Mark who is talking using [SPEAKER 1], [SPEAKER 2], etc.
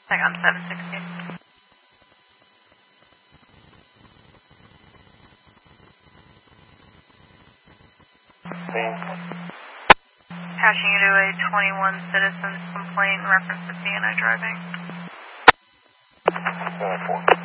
[SPEAKER 1] Saigon 760. Patching you to a 21 citizen's complaint in reference to CNI driving.
[SPEAKER 2] 4.